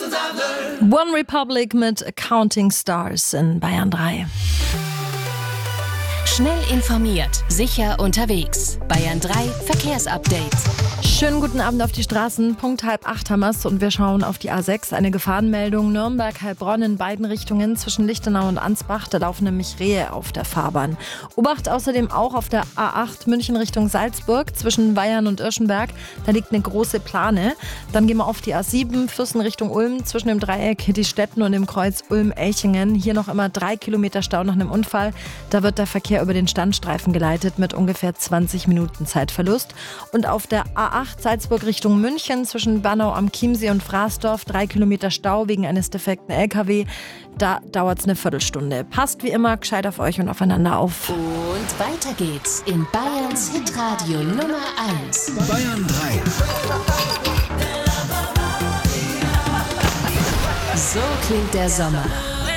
One Republic mit Counting Stars in Bayern 3. Schnell informiert, sicher unterwegs. Bayern 3 Verkehrsupdate. Schönen guten Abend auf die Straßen. Punkt 7:30 haben wir's und wir schauen auf die A6. Eine Gefahrenmeldung. Nürnberg, Heilbronn in beiden Richtungen zwischen Lichtenau und Ansbach. Da laufen nämlich Rehe auf der Fahrbahn. Obacht außerdem auch auf der A8 München Richtung Salzburg zwischen Weyern und Irschenberg. Da liegt eine große Plane. Dann gehen wir auf die A7 Füssen Richtung Ulm zwischen dem Dreieck Hittistetten und dem Kreuz Ulm-Elchingen. Hier noch immer 3 Kilometer Stau nach einem Unfall. Da wird der Verkehr über den Standstreifen geleitet mit ungefähr 20 Minuten Zeitverlust. Und auf der A8 Salzburg Richtung München zwischen Bannau am Chiemsee und Fraßdorf 3 Kilometer Stau wegen eines defekten LKW. Da dauert es eine Viertelstunde. Passt wie immer gescheit auf euch und aufeinander auf. Und weiter geht's in Bayerns Hitradio Nummer 1. Bayern 3. So klingt der Sommer.